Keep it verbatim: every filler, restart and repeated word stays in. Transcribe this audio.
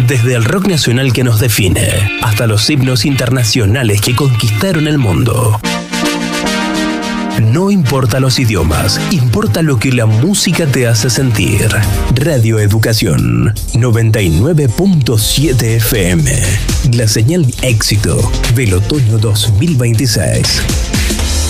Desde el rock nacional que nos define, hasta los himnos internacionales que conquistaron el mundo. No importa los idiomas, importa lo que la música te hace sentir. Radio Educación noventa y nueve punto siete F M. La señal de éxito del otoño dos mil veintiséis.